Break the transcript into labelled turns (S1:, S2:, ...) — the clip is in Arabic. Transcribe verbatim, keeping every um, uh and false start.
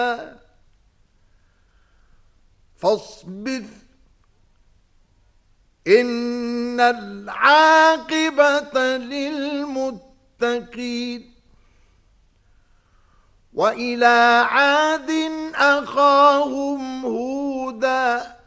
S1: فاصبر إن العاقبة للمتقين. وإلى عاد أخاهم هودا